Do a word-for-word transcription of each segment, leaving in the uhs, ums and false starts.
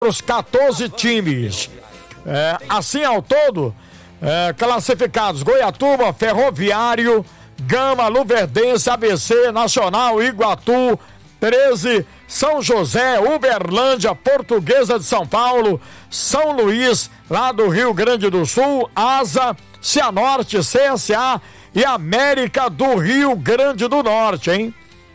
os quatorze times. É, assim ao todo, é, classificados: Goiatuba, Ferroviário, Gama, Luverdense, A B C, Nacional, Iguatu, treze, São José, Uberlândia, Portuguesa de São Paulo, São Luís, lá do Rio Grande do Sul, Asa, Cianorte, C S A e América do Rio Grande do Norte, hein?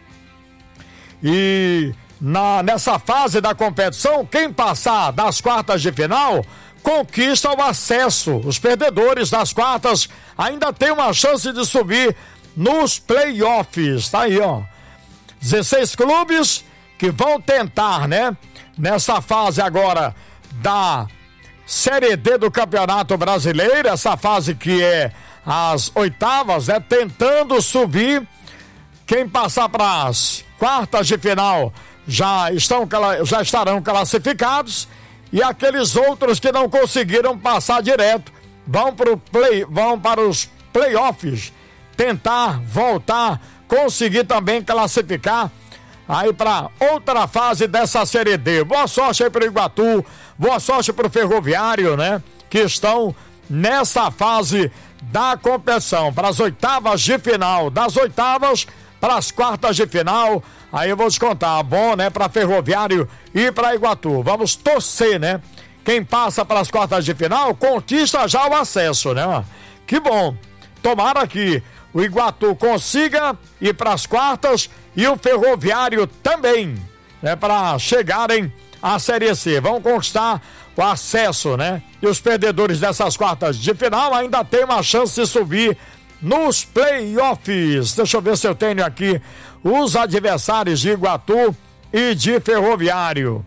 E na, nessa fase da competição, quem passar das quartas de final conquista o acesso. Os perdedores das quartas ainda têm uma chance de subir nos playoffs. Tá aí, ó. dezesseis clubes que vão tentar, né? Nessa fase agora da Série D do Campeonato Brasileiro, essa fase que é as oitavas, né? Tentando subir. Quem passar para as quartas de final já, estão, já estarão classificados, e aqueles outros que não conseguiram passar direto vão, pro play, vão para os playoffs, tentar voltar, conseguir também classificar aí para outra fase dessa Série D. Boa sorte aí para o Iguatu, boa sorte para o Ferroviário, né? Que estão nessa fase da competição, para as oitavas de final, das oitavas para as quartas de final. Aí eu vou te contar, bom, né, para Ferroviário e para Iguatu. Vamos torcer, né? Quem passa para as quartas de final conquista já o acesso, né? Que bom. Tomara que o Iguatu consiga ir para as quartas e o Ferroviário também, né, para chegarem à Série C. Vão conquistar o acesso, né? E os perdedores dessas quartas de final ainda têm uma chance de subir nos playoffs. Deixa eu ver se eu tenho aqui os adversários de Iguatu e de Ferroviário.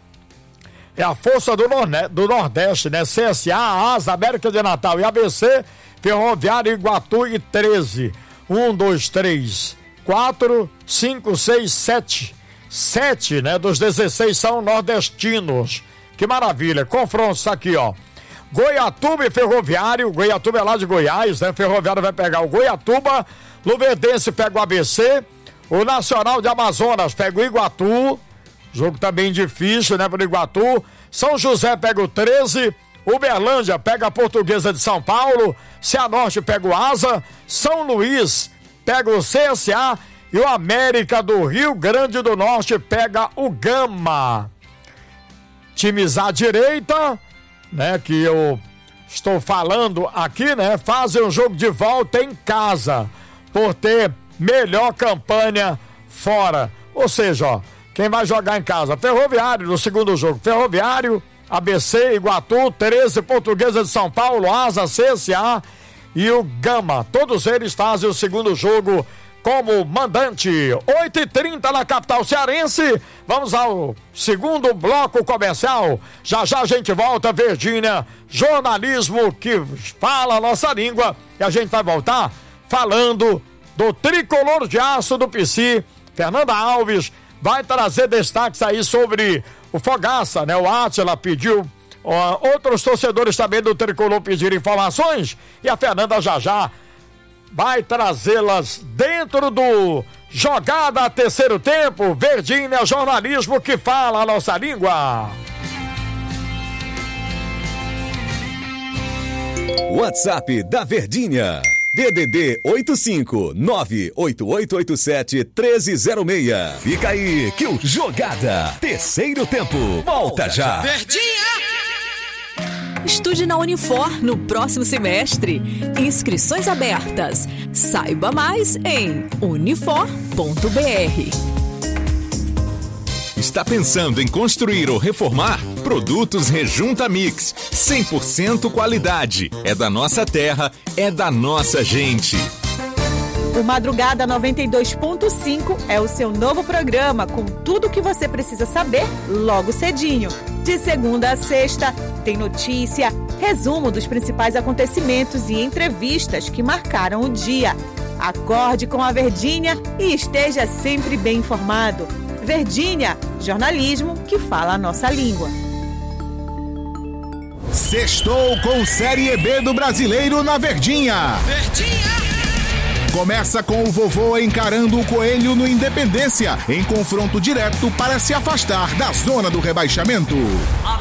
É a força do, Nordeste, do Nordeste, né? C S A, Asa, América de Natal e A B C, Ferroviário, Iguatu e treze. Um, dois, três, quatro, cinco, seis, sete. Sete, né? Dos dezesseis são nordestinos. Que maravilha. Confrontos aqui, ó. Goiatuba e Ferroviário. Goiatuba é lá de Goiás, né? Ferroviário vai pegar o Goiatuba. Luverdense pega o A B C. O Nacional de Amazonas pega o Iguatu. Jogo também difícil, né? Para o Iguatu. São José pega o treze. Uberlândia pega a Portuguesa de São Paulo. Cianorte pega o Asa. São Luís pega o C S A. E o América do Rio Grande do Norte pega o Gama. Times à direita, né, que eu estou falando aqui, né, fazem um jogo de volta em casa, por ter melhor campanha fora. Ou seja, ó, quem vai jogar em casa? Ferroviário no segundo jogo. Ferroviário, A B C, Iguatu, treze, Portuguesa de São Paulo, Asa, C S A e o Gama. Todos eles fazem o segundo jogo como mandante. Oito e trinta na capital cearense. Vamos ao segundo bloco comercial. Já já a gente volta. Verdinha, jornalismo que fala a nossa língua, e a gente vai voltar falando do tricolor de aço do P C. Fernanda Alves vai trazer destaques aí sobre o Fogaça, né? O Átila pediu, ó, outros torcedores também do tricolor pediram informações, e a Fernanda já já vai trazê-las dentro do Jogada Terceiro Tempo. Verdinha, jornalismo que fala a nossa língua. WhatsApp da Verdinha. D D D oito cinco nove oito oito oito sete um três zero seis. Fica aí que o Jogada Terceiro Tempo volta já. Verdinha! Estude na Unifor no próximo semestre. Inscrições abertas. Saiba mais em unifor ponto b r. Está pensando em construir ou reformar? Produtos Rejunta Mix. cem por cento qualidade. É da nossa terra, é da nossa gente. O Madrugada noventa e dois ponto cinco é o seu novo programa com tudo o que você precisa saber logo cedinho. De segunda a sexta, tem notícia, resumo dos principais acontecimentos e entrevistas que marcaram o dia. Acorde com a Verdinha e esteja sempre bem informado. Verdinha, jornalismo que fala a nossa língua. Sextou com Série B do Brasileiro na Verdinha. Verdinha! Começa com o vovô encarando o Coelho no Independência, em confronto direto para se afastar da zona do rebaixamento.